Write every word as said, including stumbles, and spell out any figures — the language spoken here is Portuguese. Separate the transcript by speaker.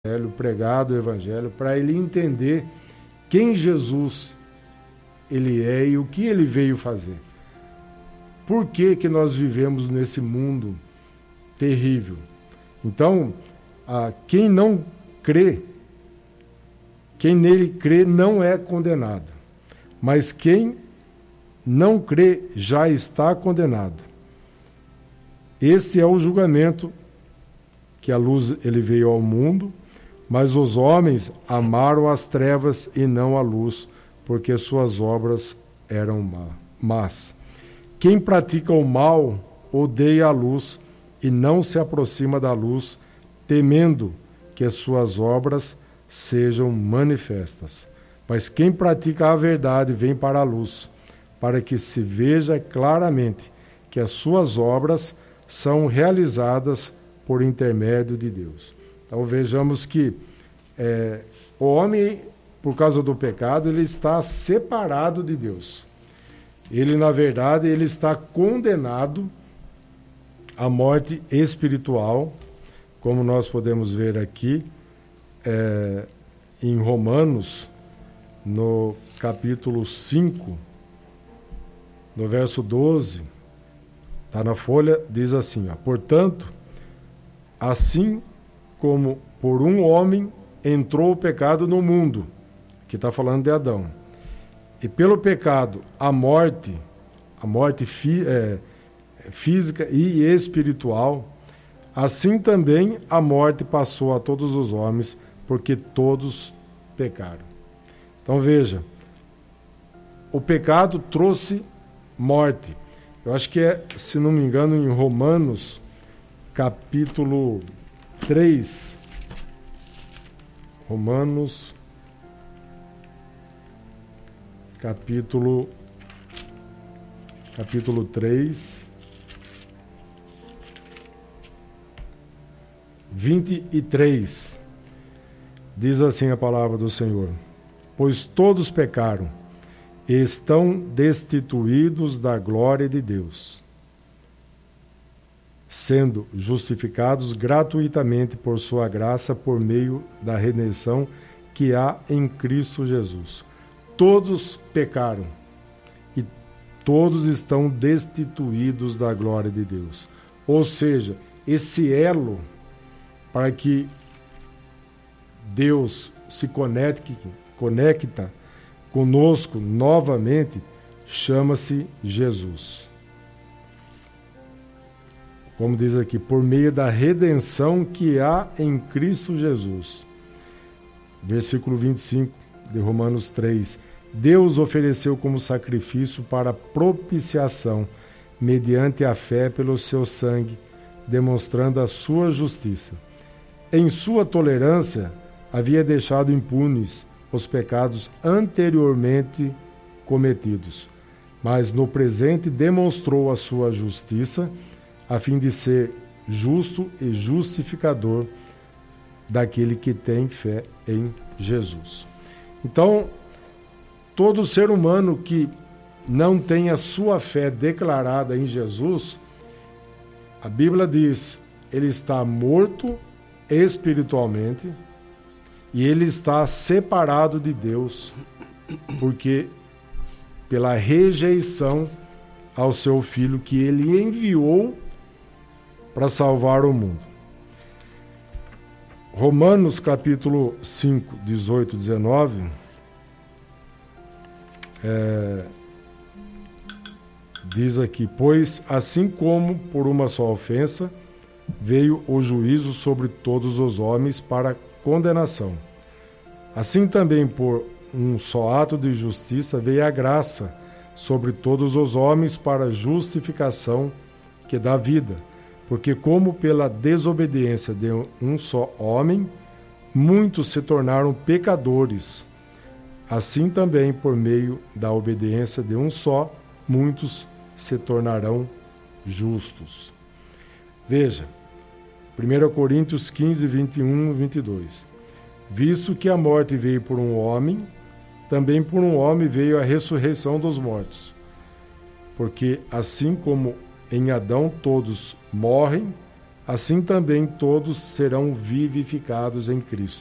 Speaker 1: pregado o Evangelho, para ele entender quem Jesus ele é e o que ele veio fazer. Por que que nós vivemos nesse mundo terrível? Então, ah, quem não crê, quem nele crê não é condenado, mas quem não crê já está condenado. Esse é o julgamento, que a luz ele veio ao mundo, mas os homens amaram as trevas e não a luz, porque suas obras eram más. Quem pratica o mal odeia a luz e não se aproxima da luz, temendo que as suas obras sejam manifestas. Mas quem pratica a verdade vem para a luz, para que se veja claramente que as suas obras são realizadas por intermédio de Deus. Então vejamos que é, o homem, por causa do pecado, ele está separado de Deus. Ele, na verdade, ele está condenado à morte espiritual, como nós podemos ver aqui é, em Romanos, no capítulo cinco, no verso doze, está na folha, diz assim, ó, portanto, assim como por um homem entrou o pecado no mundo, que está falando de Adão, e pelo pecado a morte, a morte fí, é, física e espiritual, assim também a morte passou a todos os homens, porque todos pecaram. Então veja, o pecado trouxe morte. Eu acho que é, se não me engano, em Romanos, capítulo três, Romanos, capítulo, capítulo três, vinte e três, diz assim a palavra do Senhor, pois todos pecaram e estão destituídos da glória de Deus, sendo justificados gratuitamente por sua graça por meio da redenção que há em Cristo Jesus. Todos pecaram e todos estão destituídos da glória de Deus. Ou seja, esse elo para que Deus se conecte, conecta conosco novamente, chama-se Jesus. Como diz aqui, por meio da redenção que há em Cristo Jesus. Versículo vinte e cinco de Romanos três. Deus ofereceu como sacrifício para propiciação, mediante a fé pelo seu sangue, demonstrando a sua justiça. Em sua tolerância, havia deixado impunes os pecados anteriormente cometidos, mas no presente demonstrou a sua justiça, a fim de ser justo e justificador daquele que tem fé em Jesus. Então, todo ser humano que não tem a sua fé declarada em Jesus, a Bíblia diz, ele está morto espiritualmente e ele está separado de Deus, porque pela rejeição ao seu Filho que ele enviou para salvar o mundo. Romanos capítulo cinco, dezoito, dezenove, é, diz aqui, pois assim como por uma só ofensa veio o juízo sobre todos os homens para condenação, assim também por um só ato de justiça veio a graça sobre todos os homens para justificação que dá vida, porque como pela desobediência de um só homem, muitos se tornaram pecadores, assim também por meio da obediência de um só, muitos se tornarão justos. Veja, primeira Coríntios quinze, vinte e um e vinte e dois. Visto que a morte veio por um homem, também por um homem veio a ressurreição dos mortos. Porque assim como em Adão todos morrem, assim também todos serão vivificados em Cristo.